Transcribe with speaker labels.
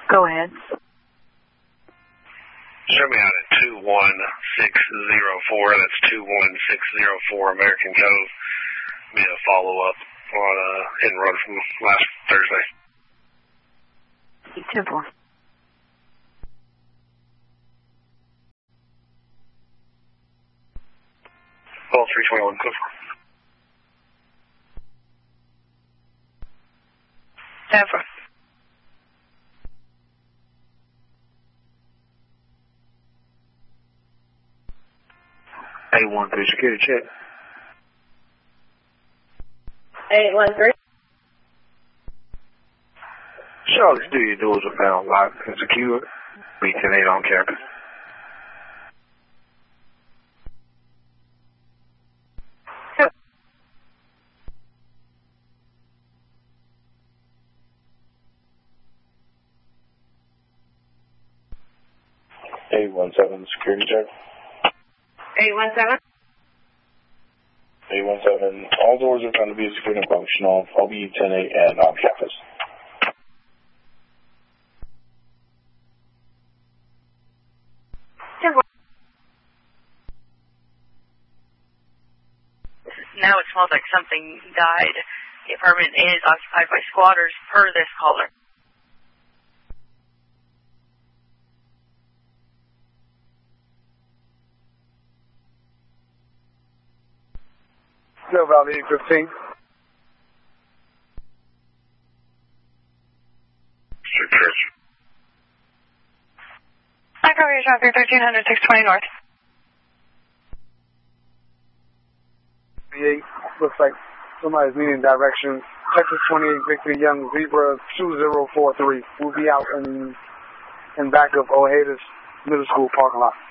Speaker 1: Go ahead.
Speaker 2: Show me out at 21604. That's 21604 American Cove. Be a follow-up on hit and run from last Thursday.
Speaker 1: 10-4.
Speaker 2: Call 321. Go for it.
Speaker 1: 10-4.
Speaker 3: A13 security check.
Speaker 4: 813.
Speaker 3: Charlotte studio doors are found locked and secured. B-10-8 on campus.
Speaker 5: A17 security check.
Speaker 4: 817.
Speaker 5: 817. All doors are found to be secure and functional. OB-10-8 and on campus.
Speaker 1: Now it smells like something died. The apartment is occupied by squatters per this caller.
Speaker 3: Still Valley 815.
Speaker 2: Church.
Speaker 1: I cover your traffic 1300 620 North.
Speaker 3: 28. Looks like somebody's needing directions. Texas 28 Victor Young Zebra 2043. We'll be out in back of Ojeda's Middle School parking lot.